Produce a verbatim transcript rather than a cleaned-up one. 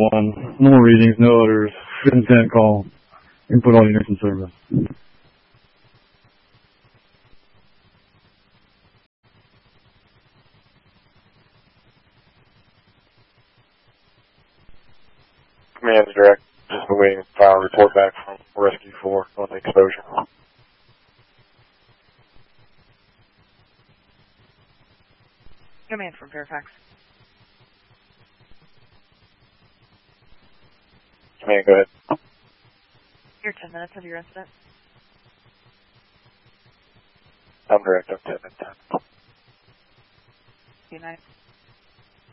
one. No more readings, no others. Intent call. Input all units in service. Command's direct. Just awaiting file report back from Rescue four on the exposure. Command from Fairfax. Command, go ahead. You're ten minutes of your incident. I'm direct. I'm ten and ten. Good night.